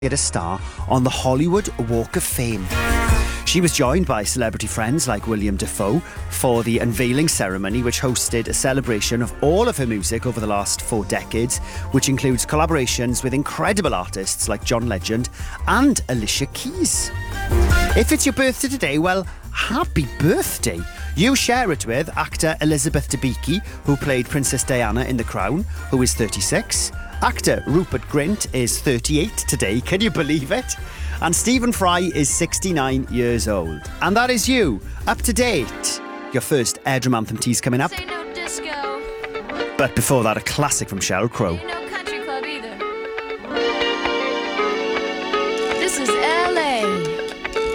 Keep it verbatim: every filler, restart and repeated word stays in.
a star on the Hollywood Walk of Fame. She was joined by celebrity friends like William Dafoe for the unveiling ceremony, which hosted a celebration of all of her music over the last four decades, which includes collaborations with incredible artists like John Legend and Alicia Keys. If it's your birthday today, well, happy birthday. You share it with actor Elizabeth Debicki, who played Princess Diana in The Crown, who is thirty-six. Actor Rupert Grint is thirty-eight today, can you believe it? And Stephen Fry is sixty-nine years old. And that is you, up to date. Your first Airdrum Anthem tease coming up. Say no disco. But before that, a classic from Sheryl Crow. Say no